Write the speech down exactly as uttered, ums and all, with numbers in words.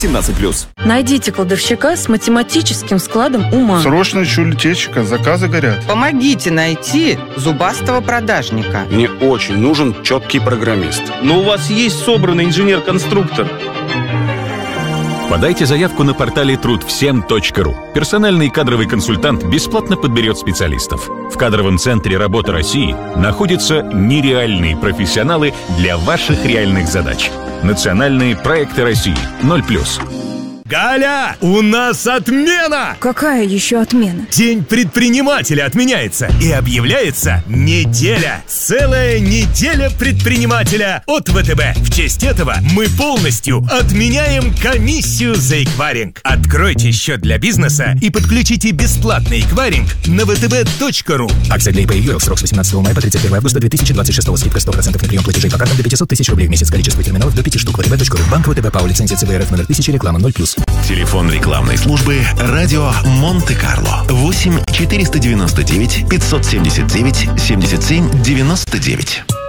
семнадцать плюс. Найдите кладовщика с математическим складом ума. Срочно ищу литейщика, заказы горят. Помогите найти зубастого продажника. Мне очень нужен четкий программист. Но у вас есть собранный инженер-конструктор. Подайте заявку на портале труд всем точка ру. Персональный кадровый консультант бесплатно подберет специалистов. В кадровом центре «Работа России» находятся нереальные профессионалы для ваших реальных задач. Национальные проекты России. ноль плюс. Галя, у нас отмена! Какая еще отмена? День предпринимателя отменяется и объявляется неделя. Целая неделя предпринимателя от ВТБ. В честь этого мы полностью отменяем комиссию за эквайринг. Откройте счет для бизнеса и подключите бесплатный эквайринг на вэ тэ бэ точка ру. Акция для ИП и ЮРЛ. Срок с восемнадцатого мая по тридцать первое августа две тысячи двадцать шестого. Скидка сто процентов на прием платежей по картам до пятьсот тысяч рублей в месяц. Количество терминалов до пяти штук. вэ тэ бэ точка ру. Банк ВТБ по лицензии цэ вэ эр эф номер тысяча, реклама ноль плюс. Телефон рекламной службы «Радио Монте-Карло». восемь четыреста девяносто девять пятьсот семьдесят девять семьдесят семь девяносто девять.